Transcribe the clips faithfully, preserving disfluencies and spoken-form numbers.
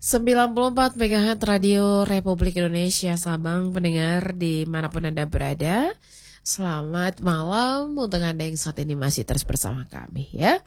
sembilan puluh empat megahertz Radio Republik Indonesia Sabang, pendengar dimanapun Anda berada. Selamat malam untuk Anda yang saat ini masih terus bersama kami ya.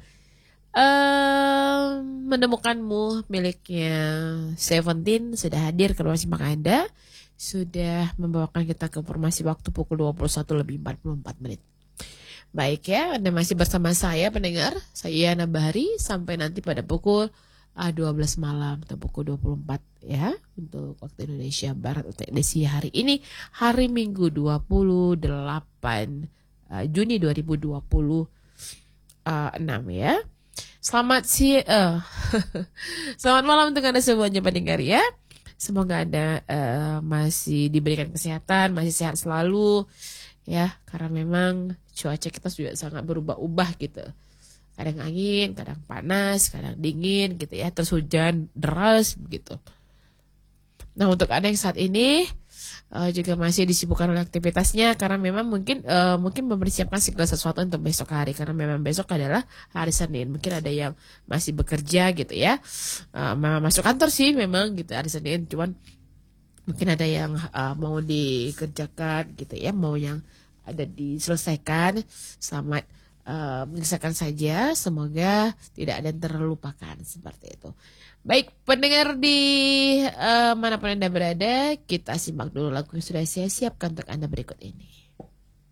Uh, menemukanmu miliknya Seventeen sudah hadir ke ruang simak Anda. Sudah membawakan kita ke informasi waktu pukul dua puluh satu lebih empat puluh empat menit. Baik ya, Anda masih bersama saya pendengar, saya Yana Bahari sampai nanti pada pukul uh, dua belas malam atau pukul dua puluh empat ya untuk waktu Indonesia Barat untuk edisi hari ini, hari Minggu dua puluh delapan uh, Juni dua ribu dua puluh enam ya. Selamat si uh, selamat malam untuk Anda semuanya pendengar ya. Semoga Anda uh, masih diberikan kesehatan, masih sehat selalu ya, karena memang cuaca kita juga sangat berubah-ubah gitu. Kadang angin, kadang panas, kadang dingin gitu ya, terus hujan deras begitu. Nah, untuk Anda yang saat ini uh, juga masih disibukkan oleh aktivitasnya karena memang mungkin uh, mungkin mempersiapkan segala sesuatu untuk besok hari, karena memang besok adalah hari Senin. Mungkin ada yang masih bekerja gitu ya. Uh, memang masuk kantor sih memang gitu hari Senin, cuman mungkin ada yang uh, mau dikerjakan gitu ya, mau yang ada diselesaikan. Selamat uh, menyelesaikan saja, semoga tidak ada yang terlupakan seperti itu. Baik, pendengar di uh, manapun Anda berada, kita simak dulu lagu yang sudah saya siapkan untuk Anda berikut ini.